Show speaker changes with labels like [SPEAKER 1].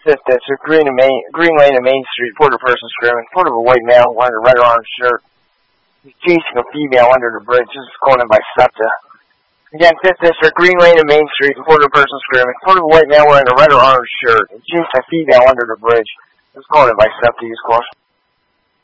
[SPEAKER 1] Fifth District, Green Lane and Main Street, report a person screaming. Report of a white male wearing a red or orange shirt. He's chasing a female under the bridge. This is going in by SEPTA. Again, Fifth District, Green Lane and Main Street, report of a person screaming. Report of a white male wearing a red or orange shirt. He's chasing a female under the bridge. This is going in by SEPTA. Use caution.